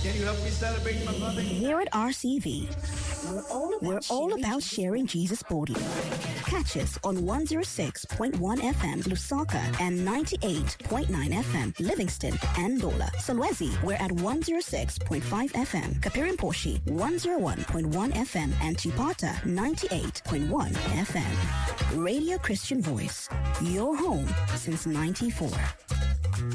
Can you help me celebrate my mother? Here at RCV, we're all about sharing Jesus boldly. Catch us on 106.1 FM Lusaka and 98.9 FM Livingston and Dola. Solwezi, we're at 106.5 FM. Kapirimposhi, 101.1 FM and Chipata, 98.1 FM. Radio Christian Voice, your home since 94.